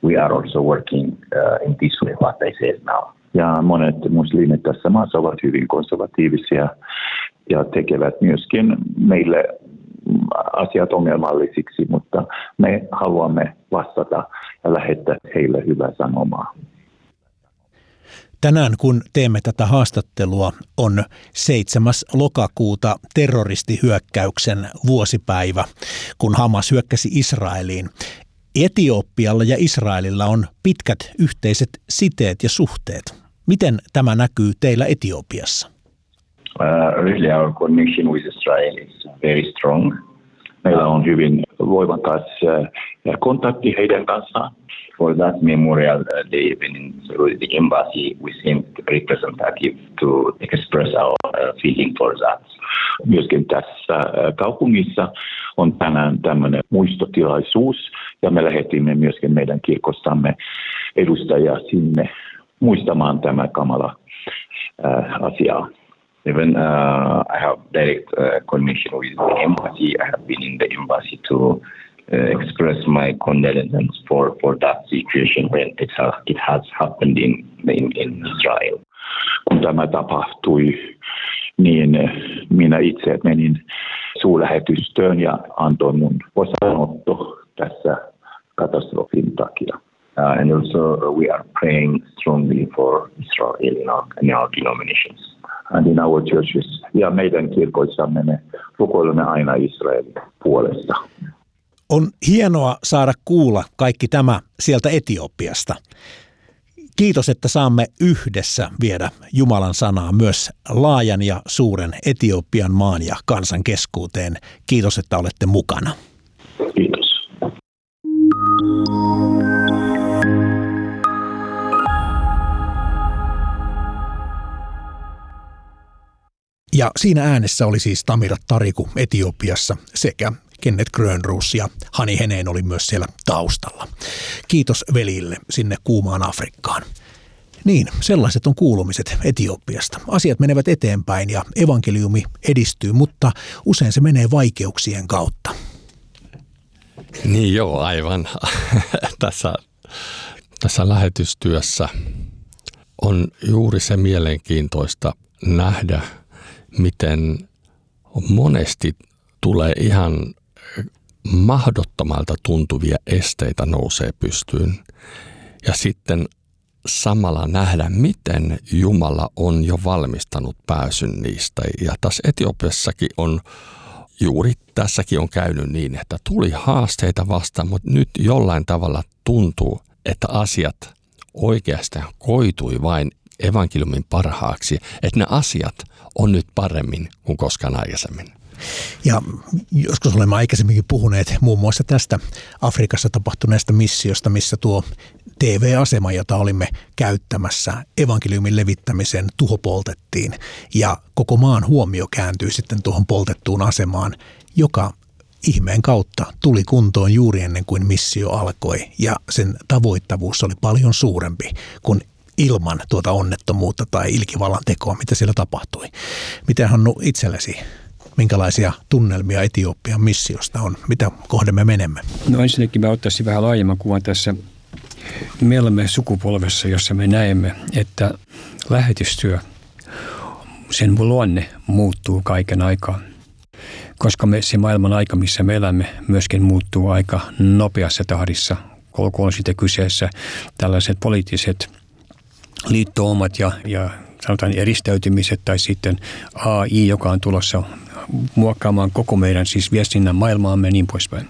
we are also working in this way, what I said now. Ja monet muslimit tässä maassa ovat hyvin konservatiivisia ja tekevät myöskin meille asiat ongelmallisiksi, mutta me haluamme vastata ja lähettää heille hyvää sanomaa. Tänään, kun teemme tätä haastattelua, on 7. lokakuuta terroristihyökkäyksen vuosipäivä, kun Hamas hyökkäsi Israeliin. Etiopialla ja Israelilla on pitkät yhteiset siteet ja suhteet. Miten tämä näkyy teillä Etiopiassa? Really our connection with Israel is very strong. Meillä on hyvin voimakas kontakti heidän kanssaan. For that Memorial Day, in the embassy, we sent representative to express our feeling for that. Myöskin tässä kaupungissa on tänään tämmöinen muistotilaisuus, ja me lähetimme myöskin meidän kirkostamme edustajia sinne muistamaan tämä kamala asiaa. Even I have direct connection with the embassy. I have been in the embassy to express my condolences for that situation when it has happened in Israel. Kun tämä tapahtui, niin minä itse menin suurlähetystöön ja antoin mun osanotto tässä katastrofin takia. And also we are praying strongly for Israel in our denominations. And in our churches. Ja meidän kirkoissamme me rukoilemme aina Israelin puolesta. On hienoa saada kuulla kaikki tämä sieltä Etiopiasta. Kiitos, että saamme yhdessä viedä Jumalan sanaa myös laajan ja suuren Etiopian maan ja kansan keskuuteen. Kiitos, että olette mukana. Kiitos. Ja siinä äänessä oli siis Tamirat Tariku Etiopiassa sekä Kenneth Grönroos ja Hani Heneen oli myös siellä taustalla. Kiitos velille sinne kuumaan Afrikkaan. Niin, sellaiset on kuulumiset Etiopiasta. Asiat menevät eteenpäin ja evankeliumi edistyy, mutta usein se menee vaikeuksien kautta. Niin joo, aivan. Tässä lähetystyössä on juuri se mielenkiintoista nähdä, miten monesti tulee ihan mahdottomalta tuntuvia esteitä nousee pystyyn. Ja sitten samalla nähdä, miten Jumala on jo valmistanut pääsyn niistä. Ja tässä Etiopiassakin on, juuri tässäkin on käynyt niin, että tuli haasteita vastaan, mutta nyt jollain tavalla tuntuu, että asiat oikeastaan koitui vain evankeliumin parhaaksi, että ne asiat on nyt paremmin kuin koskaan aikaisemmin. Ja joskus olemme aikaisemminkin puhuneet muun muassa tästä Afrikassa tapahtuneesta missiosta, missä tuo TV-asema, jota olimme käyttämässä evankeliumin levittämiseen, tuhopoltettiin. Ja koko maan huomio kääntyi sitten tuohon poltettuun asemaan, joka ihmeen kautta tuli kuntoon juuri ennen kuin missio alkoi. Ja sen tavoittavuus oli paljon suurempi kuin ilman tuota onnettomuutta tai ilkivallan tekoa, mitä siellä tapahtui. Miten Hannu itsellesi, minkälaisia tunnelmia Etiopian missiosta on? Mitä kohde me menemme? No ensinnäkin mä ottaisin vähän laajemman kuvan tässä. Me olemme sukupolvessa, jossa me näemme, että lähetystyö, sen luonne muuttuu kaiken aikaa. Koska se maailman aika, missä me elämme, myöskin muuttuu aika nopeassa tahdissa. Olkoon sitten kyseessä tällaiset poliittiset liittoumat ja sanotaan eristäytymiset tai sitten AI, joka on tulossa muokkaamaan koko meidän siis viestinnän maailmaamme ja niin poispäin.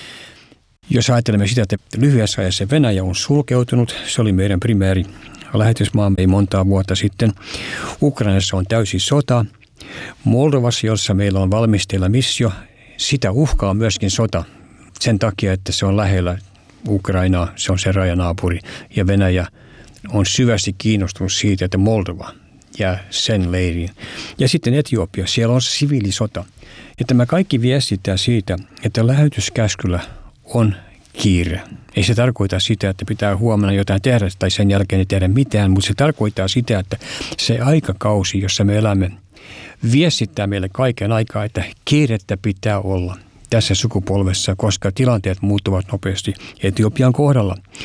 Jos ajattelemme sitä, että lyhyessä ajassa Venäjä on sulkeutunut, se oli meidän primääri lähetysmaamme ei montaa vuotta sitten. Ukrainassa on täysi sota. Moldovassa, jossa meillä on valmisteilla missio, sitä uhkaa myöskin sota sen takia, että se on lähellä Ukrainaa, se on se rajanaapuri ja Venäjä on syvästi kiinnostunut siitä, että Moldova jää sen leiriin. Ja sitten Etiopia, siellä on siviilisota. Ja tämä kaikki viestittää siitä, että lähetyskäskyllä on kiire. Ei se tarkoita sitä, että pitää huomenna jotain tehdä tai sen jälkeen ei tehdä mitään, mutta se tarkoittaa sitä, että se aikakausi, jossa me elämme, viestittää meille kaiken aikaa, että kiirettä pitää olla tässä sukupolvessa, koska tilanteet muuttuvat nopeasti Etiopian kohdalla.